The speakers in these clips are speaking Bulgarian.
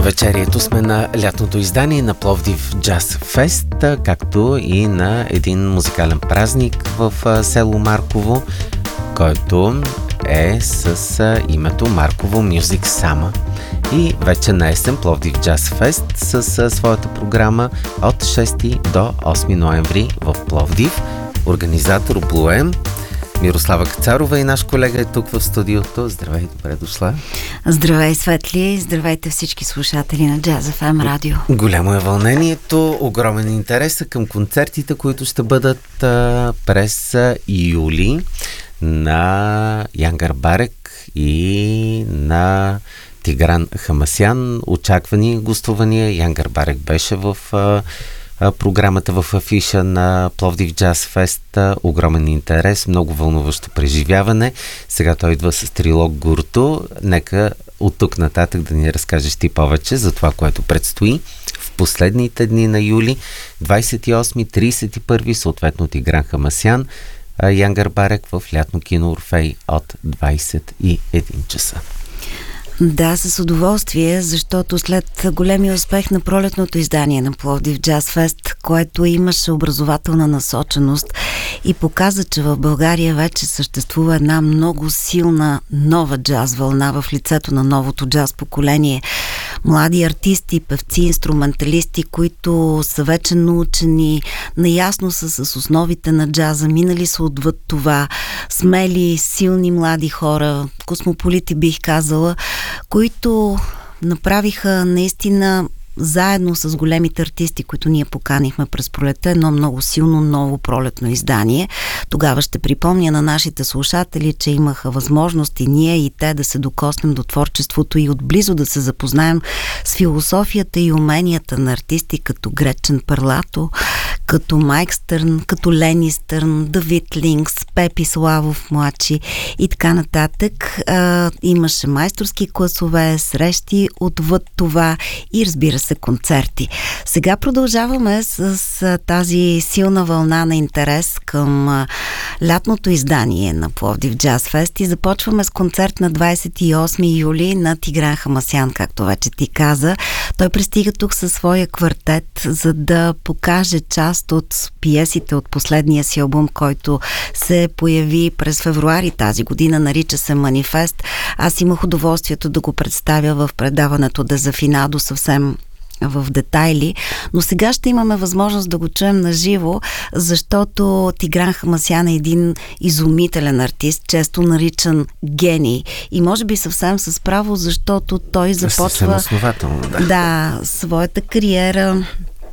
навечерието сме на лятното издание на Пловдив Джаз Фест, както и на един музикален празник в село Марково, който е с името Марково Music Summer. И вече на есен Пловдив Джаз Фест с своята програма от 6 до 8 ноември в Пловдив. Организатор Блуем Мирослава Кацарова и наш колега е тук в студиото. Здравей, добре дошла. Здравей, Светли, здравейте всички слушатели на Jazz FM радио. Голямо е вълнението, огромен интерес към концертите, които ще бъдат през юли на Янгар Барек и на Тигран Хамасян. Очаквани гостувания. Янгар Барек беше в програмата в афиша на Пловдив Джаз Фест. Огромен интерес, много вълнуващо преживяване. Сега той идва с трилог Гурто. Нека от тук нататък да ни разкажеш ти повече за това, което предстои в последните дни на юли, 28-31, съответно Тигран Хамасян, Янгар Барек в лятно кино Орфей от 21 часа. Да, с удоволствие, защото след големия успех на пролетното издание на Пловдив Джаз Фест, което имаше образователна насоченост и показа, че в България вече съществува една много силна нова джаз вълна в лицето на новото джаз поколение. Млади артисти, певци, инструменталисти, които са вече научени, наясно са с основите на джаза, минали са отвъд това, смели, силни млади хора, космополити бих казала, които направиха наистина заедно с големите артисти, които ние поканихме през пролета, едно много силно ново пролетно издание. Тогава ще припомня на нашите слушатели, че имаха възможност и ние и те да се докоснем до творчеството и отблизо да се запознаем с философията и уменията на артисти като Гречен Перлато, като Майк Стърн, като Лени Стърн, Давид Линкс, Пепи Славов младши и така нататък. Имаше майсторски класове, срещи отвъд това и разбира се концерти. Сега продължаваме с тази силна вълна на интерес към лятното издание на Пловдив Джаз Фест и започваме с концерт на 28 юли на Тигран Хамасян, както вече ти каза. Той пристига тук със своя квартет, за да покаже част от пиесите от последния си албум, който се появи през февруари тази година, нарича се Манифест. Аз имах удоволствието да го представя в предаването Дезафинадо съвсем в детайли, но сега ще имаме възможност да го чуем на живо, защото Тигран Хамасян е един изумителен артист, често наричан гений. И може би съвсем с право, защото той започва своята кариера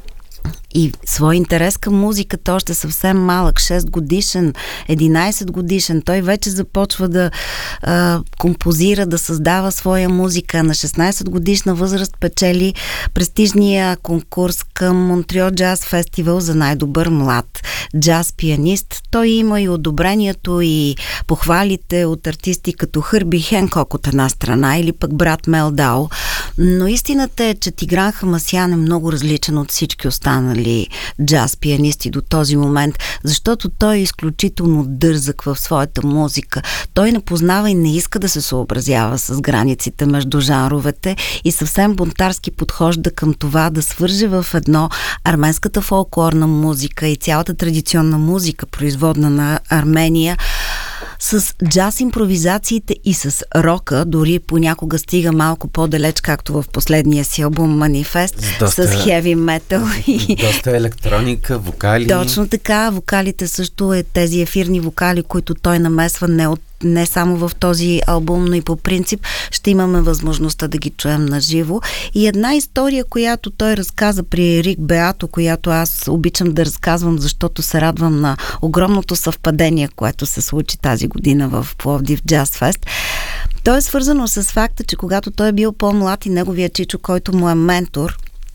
и свой интерес към музиката още съвсем малък, 6 годишен, 11 годишен. Той вече започва да композира, да създава своя музика. На 16 годишна възраст печели престижния конкурс към Монтреал Джаз Фестивал за най-добър млад джаз пианист. Той има и одобрението и похвалите от артисти като Хърби Хенкок от една страна или пък брат Мел Дао. Но истината е, че Тигран Хамасян е много различен от всички останали джаз пианисти до този момент, защото той е изключително дързък в своята музика. Той не познава и не иска да се съобразява с границите между жанровете и съвсем бунтарски подхожда към това да свърже в едно арменската фолклорна музика и цялата традиционна музика, производна на Армения, с джаз импровизациите и с рока, дори понякога стига малко по-далеч, както в последния си албум Манифест, с хеви метал. Доста електроника, вокали. Точно така, вокалите също е тези ефирни вокали, които той намесва не само в този албум, но и по принцип ще имаме възможността да ги чуем на живо. И една история, която той разказа при Рик Беато, която аз обичам да разказвам, защото се радвам на огромното съвпадение, което се случи тази година в Пловдив Джаз Фест. То е свързано с факта, че когато той е бил по-млад и неговия чичо, който му е ментор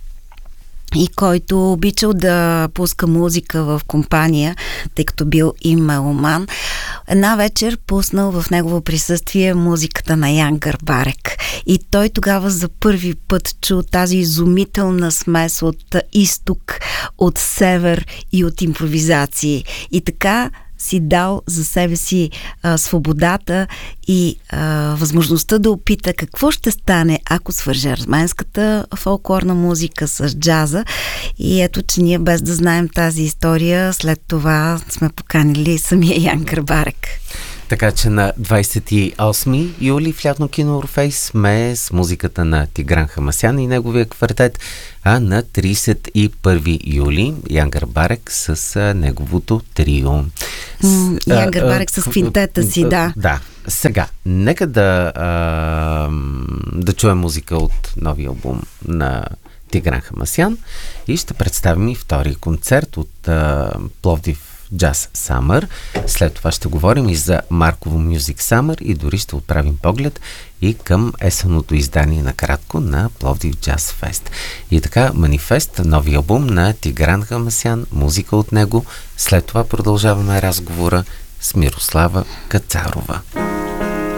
и който обичал да пуска музика в компания, тъй като бил и меломан, една вечер пуснал в негово присъствие музиката на Янгар Барек. И той тогава за първи път чу тази изумителна смес от изток, от север и от импровизации. И така си дал за себе си свободата и възможността да опита какво ще стане, ако свърже арменската фолклорна музика с джаза. И ето, че ние без да знаем тази история, след това сме поканили самия Ян Гърбарек. Така че на 28 юли в лятно кино Орфей сме с музиката на Тигран Хамасян и неговия квартет, а на 31 юли Ян Гърбарек с неговото трио. Ян Гърбарек с квинтета си, да. Да. Сега, нека да чуем музика от новия албум на Тигран Хамасян и ще представим и втори концерт от Пловдив Джаз Самър. След това ще говорим и за Марково Мюзик Самър и дори ще отправим поглед и към есенното издание на кратко на Пловдив Джаз Фест. И така, Манифест, нови албум на Тигран Хамасян, музика от него. След това продължаваме разговора с Мирослава Кацарова.